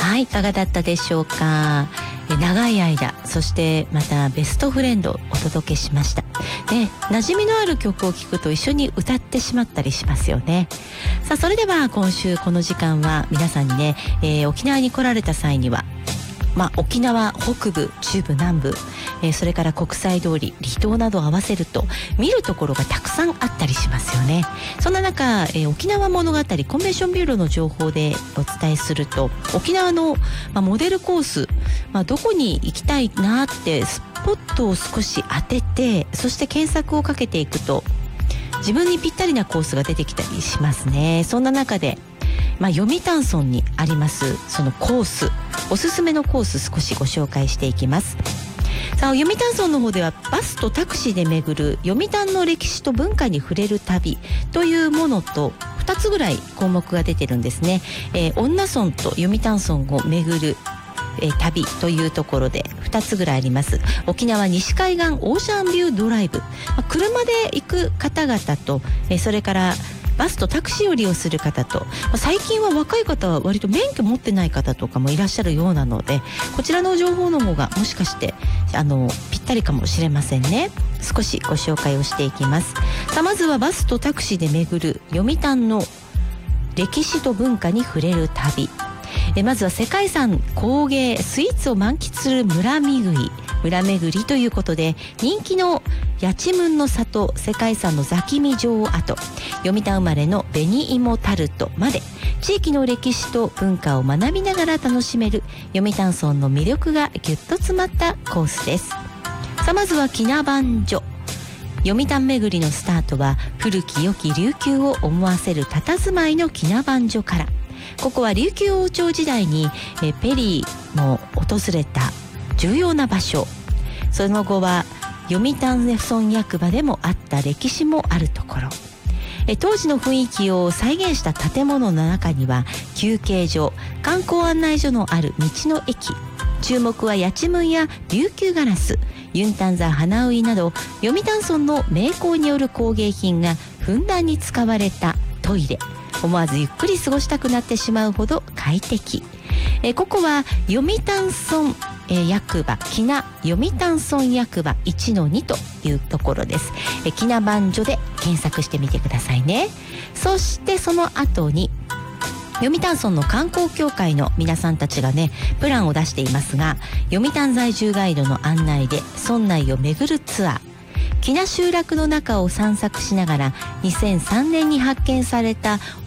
はい、いかがだったでしょうか。長い間、そしてまたベストフレンドをお届けしました。で、馴染みのある曲を聴くと一緒に歌ってしまったりしますよね。さあ、それでは今週この時間は皆さんにね、沖縄に来られた際には、沖縄北部、中部、南部、それから国際通り、離島などを合わせると見るところがたくさんあったりしますよね。そんな中、沖縄物語コンベンションビューローの情報でお伝えすると、沖縄の、モデルコース、どこに行きたいなってスポットを少し当てて、そして検索をかけていくと自分にぴったりなコースが出てきたりしますね。そんな中で読谷村にありますそのコース、おすすめのコース少しご紹介していきます。さあ、読谷村の方ではバスとタクシーで巡る読谷の歴史と文化に触れる旅というものと2つぐらい項目が出てるんですね。恩納村と読谷村を巡る旅というところで2つぐらいあります。沖縄西海岸オーシャンビュードライブ、車で行く方々と、それからバスとタクシーを利用する方と、最近は若い方は割と免許持ってない方とかもいらっしゃるようなので、こちらの情報の方がもしかしてぴったりかもしれませんね。少しご紹介をしていきます。さあ、まずはバスとタクシーで巡る読谷の歴史と文化に触れる旅。まずは世界遺産工芸スイーツを満喫する村巡りということで、人気のやちむんの里、世界遺産の座喜味城跡、読谷生まれの紅芋タルトまで、地域の歴史と文化を学びながら楽しめる読谷村の魅力がぎゅっと詰まったコースです。さあ、まずはきなばん所。読谷巡りのスタートは古き良き琉球を思わせる佇まいのきなばん所から。ここは琉球王朝時代にペリーも訪れた重要な場所。その後は読谷村役場でもあった歴史もあるところ。当時の雰囲気を再現した建物の中には休憩所、観光案内所のある道の駅。注目はやちむんや琉球ガラス、ユンタンザ花ウイなど読谷村の名工による工芸品がふんだんに使われたトイレ。思わずゆっくり過ごしたくなってしまうほど快適。ここは読谷村役場、きな読谷村役場 1-2 というところです。きなばん所で検索してみてくださいね。そしてその後に読谷村の観光協会の皆さんたちがね、プランを出していますが、読谷在住ガイドの案内で村内を巡るツアー、きな集落の中を散策しながら2003年に発見された